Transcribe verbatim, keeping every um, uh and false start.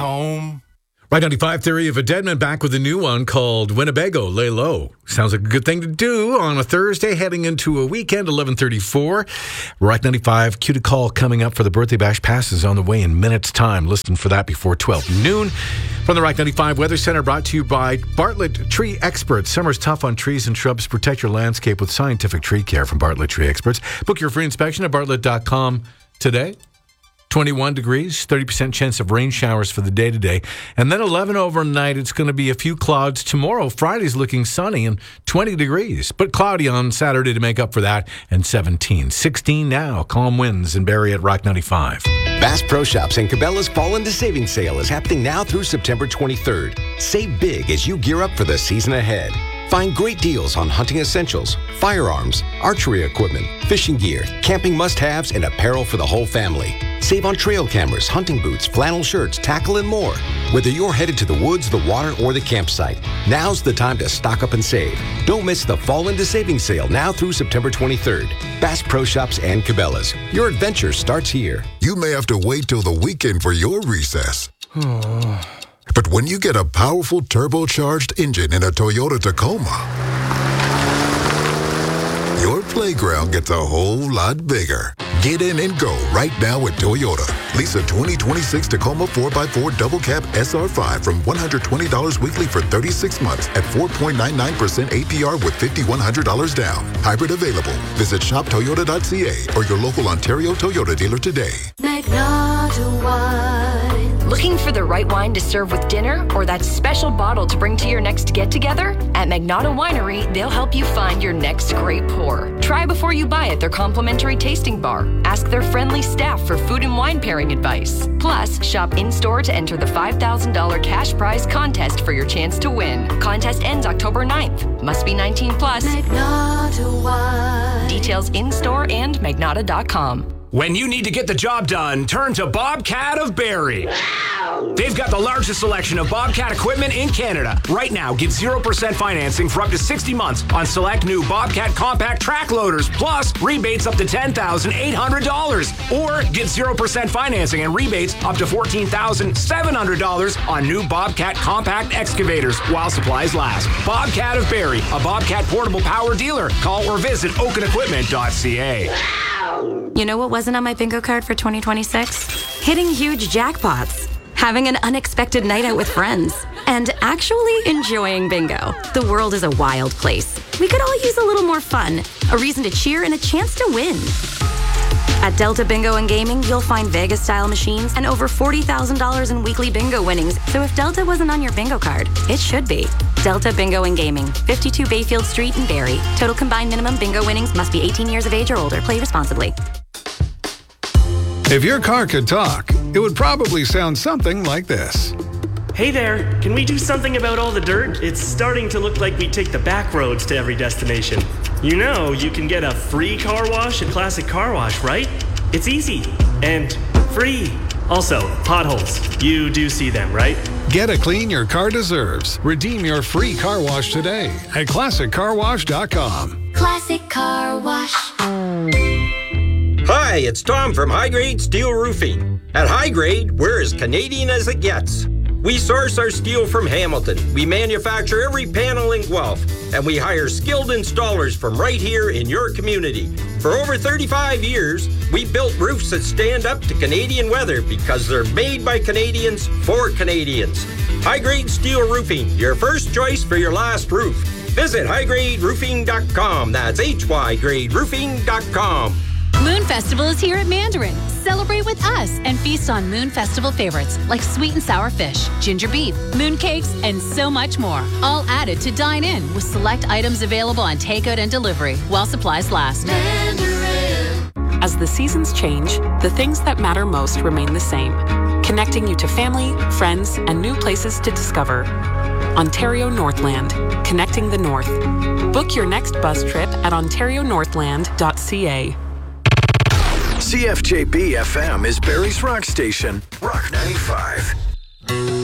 home. Right ninety-five Theory of a Deadman back with a new one called Winnebago, Lay Low. Sounds like a good thing to do on a Thursday heading into a weekend, eleven thirty-four. Right ninety-five, Q to Call coming up for the Birthday Bash passes on the way in minutes time. Listen for that before twelve noon. From the Rock ninety-five Weather Center, brought to you by Bartlett Tree Experts. Summer's tough on trees and shrubs. Protect your landscape with scientific tree care from Bartlett Tree Experts. Book your free inspection at bartlett dot com today. twenty-one degrees, thirty percent chance of rain showers for the day today. And then eleven overnight, it's going to be a few clouds. Tomorrow, Friday's looking sunny and twenty degrees, but cloudy on Saturday to make up for that, and seventeen. sixteen now, calm winds in Barrie at Rock ninety-five. Bass Pro Shops and Cabela's Fall into Savings Sale is happening now through September twenty-third. Save big as you gear up for the season ahead. Find great deals on hunting essentials, firearms, archery equipment, fishing gear, camping must-haves, and apparel for the whole family. Save on trail cameras, hunting boots, flannel shirts, tackle, and more. Whether you're headed to the woods, the water, or the campsite, now's the time to stock up and save. Don't miss the Fall into Savings Sale now through September twenty-third. Bass Pro Shops and Cabela's. Your adventure starts here. You may have to wait till the weekend for your recess. But when you get a powerful turbocharged engine in a Toyota Tacoma, your playground gets a whole lot bigger. Get in and go right now at Toyota. Lease a twenty twenty-six Tacoma four by four Double Cab S R five from one hundred twenty dollars weekly for thirty-six months at four point nine nine percent A P R with five thousand one hundred dollars down. Hybrid available. Visit shop toyota dot c a or your local Ontario Toyota dealer today. Magnata Wine. Looking for the right wine to serve with dinner or that special bottle to bring to your next get-together? At Magnata Winery, they'll help you find your next great pour. Try before you buy at their complimentary tasting bar. Ask their friendly staff for food and wine pairing advice. Plus, shop in-store to enter the five thousand dollars cash prize contest for your chance to win. Contest ends October ninth. Must be nineteen plus. Magnata Wine. Details in-store and magnata dot com. When you need to get the job done, turn to Bobcat of Barrie. They've got the largest selection of Bobcat equipment in Canada. Right now, get zero percent financing for up to sixty months on select new Bobcat compact track loaders, plus rebates up to ten thousand eight hundred dollars. Or get zero percent financing and rebates up to fourteen thousand seven hundred dollars on new Bobcat compact excavators while supplies last. Bobcat of Barrie, a Bobcat portable power dealer. Call or visit oaken equipment dot c a. You know what wasn't on my bingo card for twenty twenty-six? Hitting huge jackpots, having an unexpected night out with friends, and actually enjoying bingo. The world is a wild place. We could all use a little more fun, a reason to cheer, and a chance to win. At Delta Bingo and Gaming, you'll find Vegas-style machines and over forty thousand dollars in weekly bingo winnings. So if Delta wasn't on your bingo card, it should be. Delta Bingo and Gaming, fifty-two Bayfield Street in Barrie. Total combined minimum bingo winnings must be eighteen years of age or older. Play responsibly. If your car could talk, it would probably sound something like this. Hey there, can we do something about all the dirt? It's starting to look like we take the back roads to every destination. You know, you can get a free car wash at Classic Car Wash, right? It's easy and free. Also, potholes. You do see them, right? Get a clean your car deserves. Redeem your free car wash today at classic car wash dot com. Classic Car Wash. Hi, it's Tom from High Grade Steel Roofing. At High Grade, we're as Canadian as it gets. We source our steel from Hamilton. We manufacture every panel in Guelph, and we hire skilled installers from right here in your community. For over thirty-five years, we built roofs that stand up to Canadian weather because they're made by Canadians for Canadians. High Grade Steel Roofing, your first choice for your last roof. Visit high grade roofing dot com. That's H Y grade roofing dot com. Moon Festival is here at Mandarin. Celebrate with us and feast on Moon Festival favorites like sweet and sour fish, ginger beef, moon cakes, and so much more. All added to dine in with select items available on takeout and delivery while supplies last. Mandarin. As the seasons change, the things that matter most remain the same. Connecting you to family, friends, and new places to discover. Ontario Northland, connecting the North. Book your next bus trip at ontario northland dot c a. C F J B F M is Barrie's rock station, Rock ninety-five.